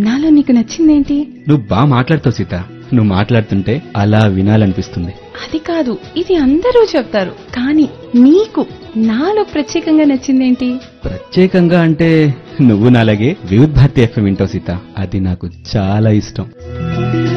నాలో నీకు నచ్చిందేంటి? నువ్వు బాగా మాట్లాడుతావు సీత. నువ్వు మాట్లాడుతుంటే అలా వినాలనిపిస్తుంది. అది కాదు, ఇది అందరూ చెప్తారు, కానీ నీకు నాలో ప్రత్యేకంగా నచ్చిందేంటి? ప్రత్యేకంగా అంటే నువ్వు నాలాగే వివిధ్ భారతి ఎఫ్ఎం వింటావు సీత. అది నాకు చాలా ఇష్టం.